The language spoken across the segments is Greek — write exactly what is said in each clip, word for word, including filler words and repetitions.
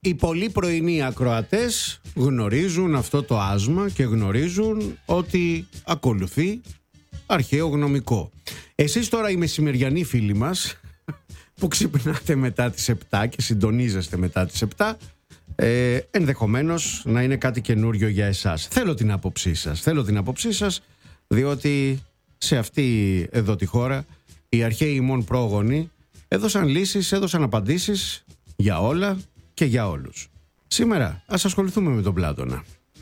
οι πολύ πρωινοί ακροατές γνωρίζουν αυτό το άσμα και γνωρίζουν ότι ακολουθεί αρχαίο γνωμικό. Εσείς τώρα οι μεσημεριανοί φίλοι μας που ξυπνάτε μετά τις επτά και συντονίζεστε μετά τις επτά, ε, ενδεχομένως να είναι κάτι καινούριο για εσάς. Θέλω την άποψή σας, θέλω την άποψή σας, διότι σε αυτή εδώ τη χώρα οι αρχαίοι ημών πρόγονοι έδωσαν λύσεις, έδωσαν απαντήσεις για όλα και για όλους. Σήμερα ας ασχοληθούμε με τον Πλάτωνα.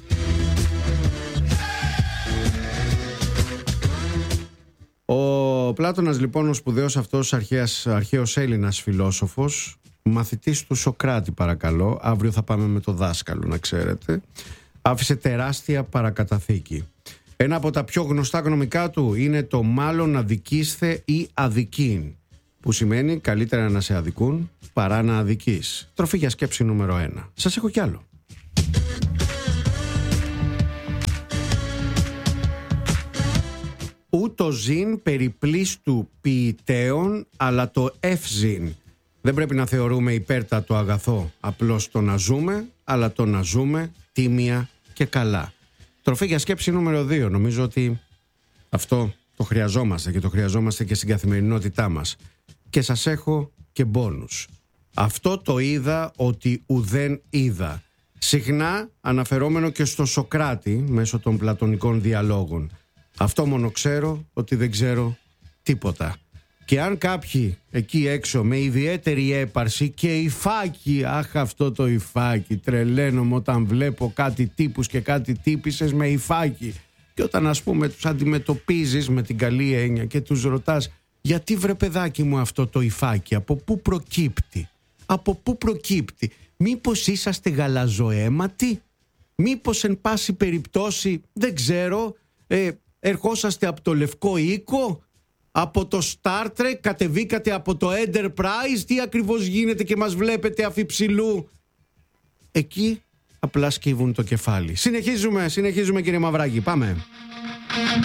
Ο Πλάτωνας λοιπόν, ο σπουδαίος αυτός αρχαίος, αρχαίος Έλληνας φιλόσοφος, μαθητής του Σοκράτη παρακαλώ, αύριο θα πάμε με το δάσκαλο να ξέρετε, άφησε τεράστια παρακαταθήκη. Ένα από τα πιο γνωστά γνωμικά του είναι το μάλλον αδικήσθε ή αδικήν, που σημαίνει καλύτερα να σε αδικούν παρά να αδικείς. Τροφή για σκέψη νούμερο ένα. Σας έχω κι άλλο. Ούτω ζήν περιπλήστου ποιητέων, αλλά το ευζήν. Δεν πρέπει να θεωρούμε υπέρτατο αγαθό απλώς το να ζούμε, αλλά το να ζούμε τίμια και καλά. Τροφή για σκέψη νούμερο δύο. Νομίζω ότι αυτό το χρειαζόμαστε και το χρειαζόμαστε και στην καθημερινότητά μας. Και σας έχω και μπόνους. Αυτό το είδα ότι ουδέν είδα. Συχνά αναφερόμενο και στο Σοκράτη μέσω των πλατωνικών διαλόγων. Αυτό μόνο ξέρω, ότι δεν ξέρω τίποτα. Και αν κάποιοι εκεί έξω με ιδιαίτερη έπαρση και υφάκι, αχ αυτό το υφάκι, τρελαίνομαι όταν βλέπω κάτι τύπους και κάτι τύπισσες με υφάκι. Και όταν ας πούμε τους αντιμετωπίζεις με την καλή έννοια και τους ρωτάς, γιατί βρε παιδάκι μου αυτό το υφάκι, από πού προκύπτει, από πού προκύπτει, μήπως είσαστε γαλαζοαίματοι, μήπως εν πάση περιπτώσει, δεν ξέρω, ε, ερχόσαστε από το Λευκό Οίκο, από το Star Trek, κατεβήκατε από το Enterprise, τι ακριβώς γίνεται και μας βλέπετε αφιψηλού. Εκεί απλά σκύβουν το κεφάλι. Συνεχίζουμε, συνεχίζουμε κύριε Μαυράκη, πάμε.